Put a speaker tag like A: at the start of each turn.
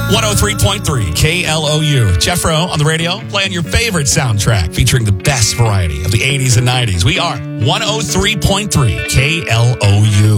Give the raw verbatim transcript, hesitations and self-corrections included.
A: one oh three point three K L O U. Jeff Rowe on the radio, playing your favorite soundtrack, featuring the best variety of the eighties and nineties. We are one oh three point three K L O U.